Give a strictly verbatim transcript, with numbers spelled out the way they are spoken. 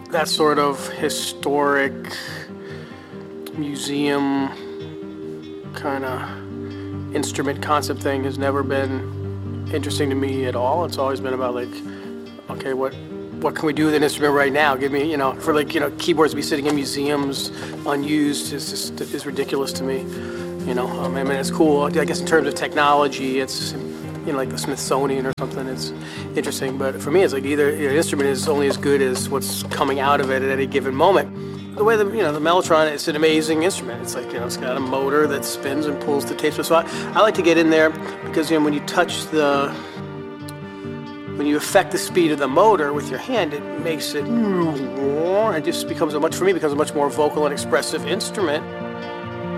that sort of historic museum kind of instrument concept thing has never been interesting to me at all. It's always been about like, okay, what what can we do with an instrument right now? Give me, you know, for like, you know, keyboards to be sitting in museums unused is just is ridiculous to me. You know, um, I mean, it's cool. I guess in terms of technology, it's, you know, like the Smithsonian or something, it's interesting. But for me, it's like either an instrument is only as good as what's coming out of it at any given moment. The way the, you know, the Mellotron, it's an amazing instrument. It's like, you know, it's got a motor that spins and pulls the tapes. So I, I like to get in there because, you know, when you touch the, when you affect the speed of the motor with your hand, it makes it, it just becomes a much, for me, becomes a much more vocal and expressive instrument.